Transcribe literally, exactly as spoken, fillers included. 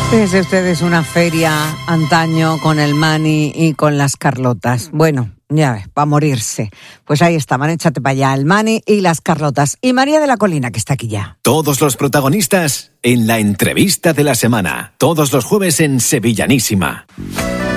Fíjense ustedes una feria antaño con el Mani y con las Carlotas. Bueno, ya ves, va a morirse. Pues ahí estaban, échate para allá, el Mani y las Carlotas. Y María de la Colina, que está aquí ya. Todos los protagonistas en la entrevista de la semana. Todos los jueves en Sevillanísima.